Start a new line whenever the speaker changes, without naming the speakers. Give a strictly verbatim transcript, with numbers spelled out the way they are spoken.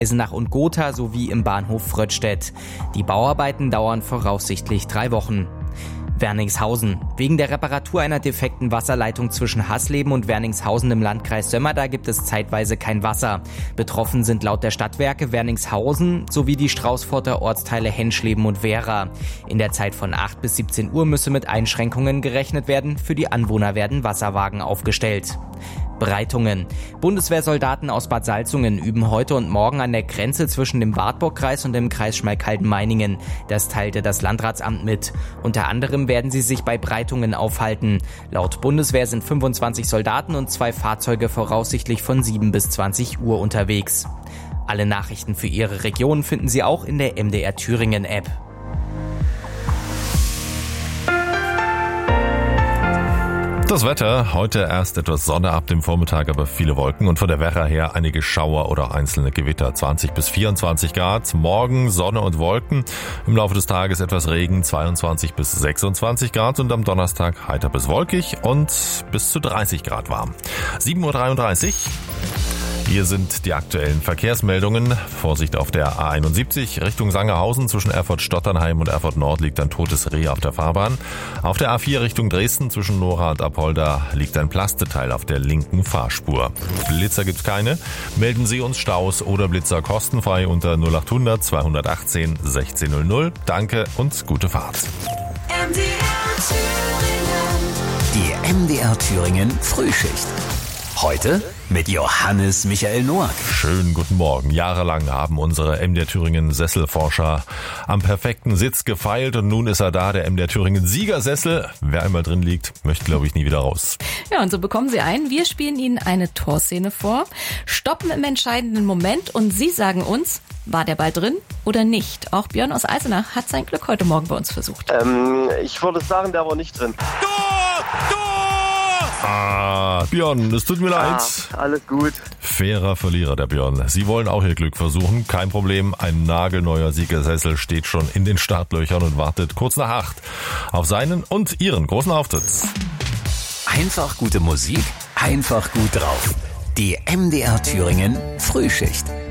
Eisenach und Gotha sowie im Bahnhof Fröttstedt. Die Bauarbeiten dauern voraussichtlich drei Wochen. Werningshausen. Wegen der Reparatur einer defekten Wasserleitung zwischen Hasleben und Werningshausen im Landkreis Sömmerda gibt es zeitweise kein Wasser. Betroffen sind laut der Stadtwerke Werningshausen sowie die Straußfurter Ortsteile Henschleben und Wehra. In der Zeit von acht bis siebzehn Uhr müsse mit Einschränkungen gerechnet werden. Für die Anwohner werden Wasserwagen aufgestellt. Breitungen. Bundeswehrsoldaten aus Bad Salzungen üben heute und morgen an der Grenze zwischen dem Wartburgkreis und dem Kreis Schmalkalden-Meiningen. Das teilte das Landratsamt mit. Unter anderem werden sie sich bei Breitungen aufhalten. Laut Bundeswehr sind fünfundzwanzig Soldaten und zwei Fahrzeuge voraussichtlich von sieben bis zwanzig Uhr unterwegs. Alle Nachrichten für Ihre Region finden Sie auch in der M D R Thüringen App.
Das Wetter, heute erst etwas Sonne ab dem Vormittag, aber viele Wolken und von der Werra her einige Schauer oder einzelne Gewitter, zwanzig bis vierundzwanzig Grad. Morgen Sonne und Wolken, im Laufe des Tages etwas Regen, zweiundzwanzig bis sechsundzwanzig Grad und am Donnerstag heiter bis wolkig und bis zu dreißig Grad warm. sieben Uhr dreiunddreißig. Hier sind die aktuellen Verkehrsmeldungen. Vorsicht auf der A einundsiebzig Richtung Sangerhausen. Zwischen Erfurt-Stotternheim und Erfurt-Nord liegt ein totes Reh auf der Fahrbahn. Auf der A vier Richtung Dresden zwischen Nora und Apolda liegt ein Plasteteil auf der linken Fahrspur. Blitzer gibt's keine. Melden Sie uns Staus oder Blitzer kostenfrei unter null achthundert zweihundertachtzehn sechzehn null null. Danke und gute Fahrt.
M D R Thüringen. Die M D R Thüringen Frühschicht. Heute mit Johannes Michael Noack.
Schönen guten Morgen. Jahrelang haben unsere M D R Thüringen Sesselforscher am perfekten Sitz gefeilt und nun ist er da, der M D R Thüringen Siegersessel. Wer einmal drin liegt, möchte, glaube ich, nie wieder raus.
Ja, und so bekommen Sie ein. Wir spielen Ihnen eine Torszene vor, stoppen im entscheidenden Moment und Sie sagen uns, war der Ball drin oder nicht? Auch Björn aus Eisenach hat sein Glück heute Morgen bei uns versucht.
Ähm, ich würde sagen, der war nicht drin.
Tor! Tor! Ah, Björn, es tut mir leid.
Ah, alles gut.
Fairer Verlierer, der Björn. Sie wollen auch Ihr Glück versuchen. Kein Problem. Ein nagelneuer Siegersessel steht schon in den Startlöchern und wartet kurz nach acht auf seinen und Ihren großen Auftritt.
Einfach gute Musik, einfach gut drauf. Die M D R Thüringen Frühschicht.